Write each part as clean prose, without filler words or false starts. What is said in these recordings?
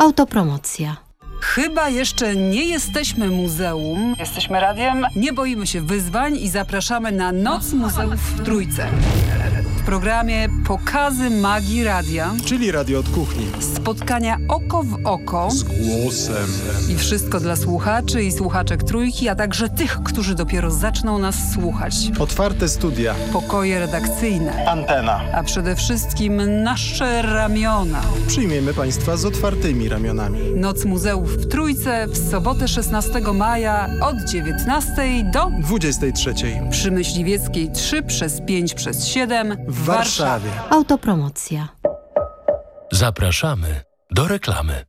Autopromocja. Chyba jeszcze nie jesteśmy muzeum. Jesteśmy radiem. Nie boimy się wyzwań i zapraszamy na Noc Muzeów w Trójce. W programie Pokazy Magii Radia, czyli radio od kuchni. Spotkania oko w oko. Z głosem. I wszystko dla słuchaczy i słuchaczek Trójki, a także tych, którzy dopiero zaczną nas słuchać. Otwarte studia. Pokoje redakcyjne. Antena. A przede wszystkim nasze ramiona. Przyjmiemy Państwa z otwartymi ramionami. Noc Muzeów w Trójce w sobotę 16 maja od 19 do 23. przy Myśliwieckiej 3/5/7 w Warszawie. Autopromocja. Zapraszamy do reklamy.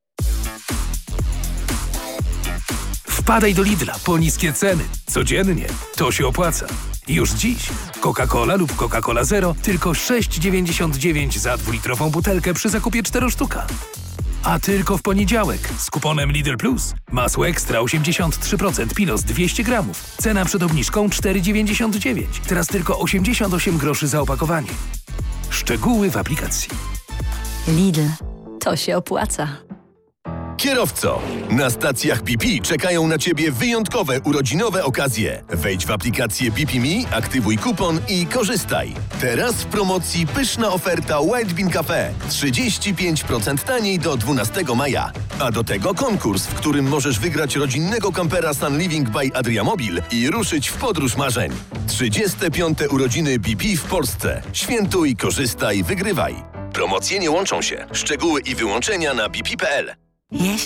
Wpadaj do Lidla po niskie ceny. Codziennie. To się opłaca. Już dziś. Coca-Cola lub Coca-Cola Zero tylko 6,99 za 2-litrową butelkę przy zakupie 4 sztuka. A tylko w poniedziałek z kuponem Lidl Plus. Masło ekstra 83%, Pilos 200 gramów. Cena przed obniżką 4,99. Teraz tylko 88 groszy za opakowanie. Szczegóły w aplikacji. Lidl. To się opłaca. Kierowco, na stacjach BP czekają na Ciebie wyjątkowe urodzinowe okazje. Wejdź w aplikację BP Me, aktywuj kupon i korzystaj. Teraz w promocji pyszna oferta White Bean Cafe. 35% taniej do 12 maja. A do tego konkurs, w którym możesz wygrać rodzinnego kampera Sun Living by Adriamobil i ruszyć w podróż marzeń. 35. urodziny BP w Polsce. Świętuj, korzystaj, wygrywaj. Promocje nie łączą się. Szczegóły i wyłączenia na bp.pl. Jeśli